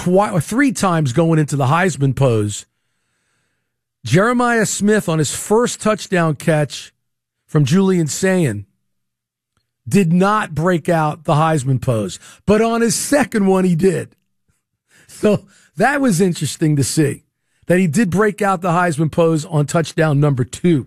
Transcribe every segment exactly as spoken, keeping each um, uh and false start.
twi- or three times going into the Heisman pose. Jeremiah Smith on his first touchdown catch from Julian Sayin did not break out the Heisman pose, but on his second one he did. So that was interesting to see, that he did break out the Heisman pose on touchdown number two.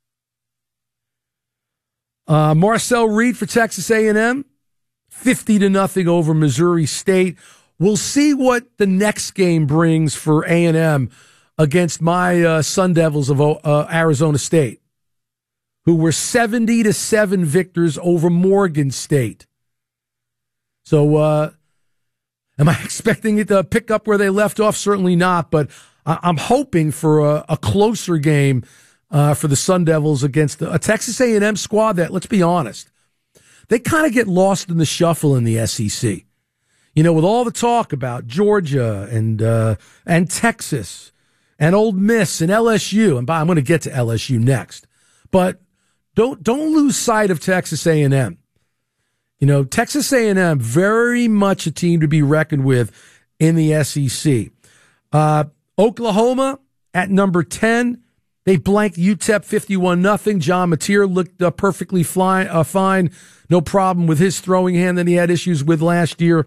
Uh, Marcel Reed for Texas A and M, fifty to nothing over Missouri State. We'll see what the next game brings for A and M against my uh, Sun Devils of uh, Arizona State, who were seventy to seven victors over Morgan State. So, uh, am I expecting it to pick up where they left off? Certainly not, but I'm hoping for a, a closer game uh, for the Sun Devils against a Texas A and M squad that, let's be honest, they kind of get lost in the shuffle in the S E C. You know, with all the talk about Georgia and uh, and Texas and Ole Miss and L S U, and I'm going to get to L S U next, but don't don't lose sight of Texas A and M. You know, Texas A and M, very much a team to be reckoned with in the S E C. Uh, Oklahoma at number ten. They blanked U T E P fifty-one nothing. John Mateer looked uh, perfectly fly, uh, fine. No problem with his throwing hand that he had issues with last year.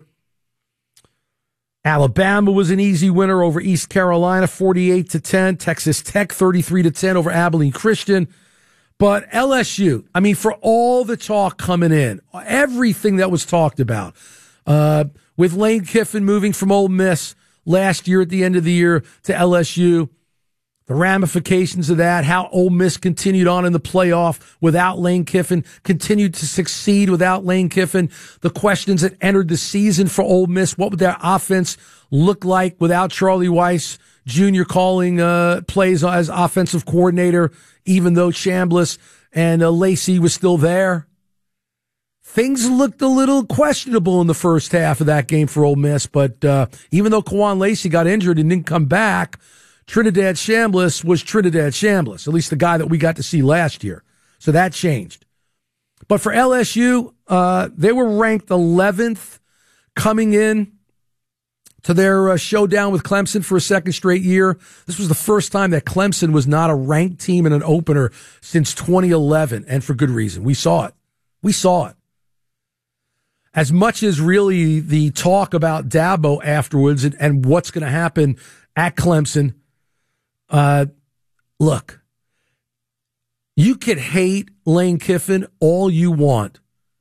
Alabama was an easy winner over East Carolina, forty-eight to ten. Texas Tech, thirty-three to ten over Abilene Christian. But L S U, I mean, for all the talk coming in, everything that was talked about, uh, with Lane Kiffin moving from Ole Miss last year at the end of the year to L S U, the ramifications of that, how Ole Miss continued on in the playoff without Lane Kiffin, continued to succeed without Lane Kiffin, the questions that entered the season for Ole Miss, what would their offense look like without Charlie Weiss Junior calling uh, plays as offensive coordinator, even though Chambliss and uh, Lacey was still there. Things looked a little questionable in the first half of that game for Ole Miss, but uh, even though Kawan Lacey got injured and didn't come back, Trinidad Chambliss was Trinidad Chambliss, at least the guy that we got to see last year. So that changed. But for L S U, uh, they were ranked eleventh coming in to their uh, showdown with Clemson for a second straight year. This was the first time that Clemson was not a ranked team in an opener since twenty eleven, and for good reason. We saw it. We saw it. As much as really the talk about Dabo afterwards and, and what's going to happen at Clemson, uh, look, you could hate Lane Kiffin all you want,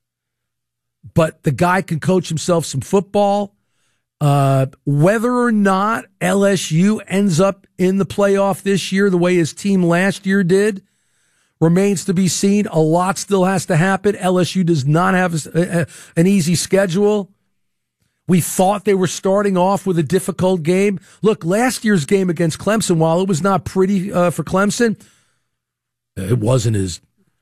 but the guy can coach himself some football. Uh, whether or not L S U ends up in the playoff this year the way his team last year did remains to be seen. A lot still has to happen. L S U does not have a, a, an easy schedule. We thought they were starting off with a difficult game. Look, last year's game against Clemson, while it was not pretty uh, for Clemson, it wasn't as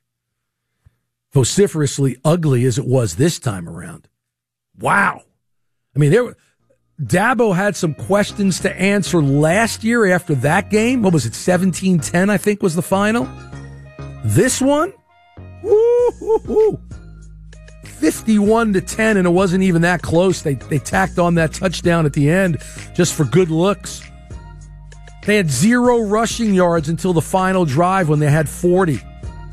vociferously ugly as it was this time around. Wow. I mean, there were... Dabo had some questions to answer last year after that game. What was it, seventeen ten, I think, was the final? This one? Woo, woo, woo. fifty-one to ten, and it wasn't even that close. They, they tacked on that touchdown at the end just for good looks. They had zero rushing yards until the final drive when they had forty.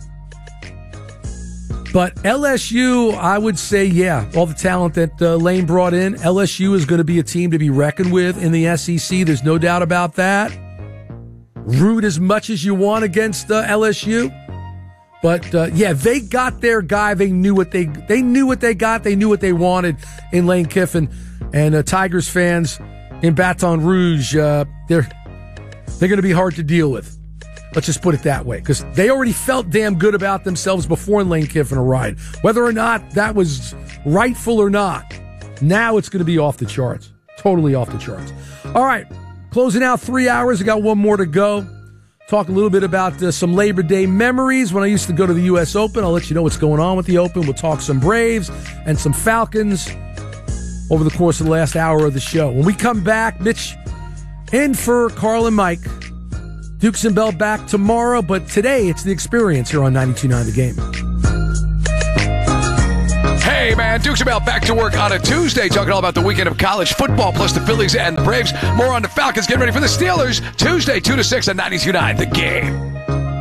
But L S U, I would say, yeah, all the talent that uh, Lane brought in, L S U is going to be a team to be reckoned with in the S E C. There's no doubt about that. Root as much as you want against uh, L S U. But, uh, yeah, they got their guy. They knew what they they knew what they got. They knew what they wanted in Lane Kiffin. And uh, Tigers fans in Baton Rouge, uh, they're, they're going to be hard to deal with. Let's just put it that way, because they already felt damn good about themselves before Lane Kiffin arrived. Whether or not that was rightful or not, now it's going to be off the charts. Totally off the charts. All right, closing out three hours. I got one more to go. Talk a little bit about uh, some Labor Day memories when I used to go to the U S Open. I'll let you know what's going on with the Open. We'll talk some Braves and some Falcons over the course of the last hour of the show. When we come back, Mitch in for Carl and Mike. Dukes and Bell back tomorrow, but today it's The Experience here on ninety-two point nine The Game. Hey! Hey, man, Dukes about back to work on a Tuesday, talking all about the weekend of college football, plus the Phillies and the Braves. More on the Falcons. Get ready for the Steelers. Tuesday, two to six on ninety-two point nine The Game.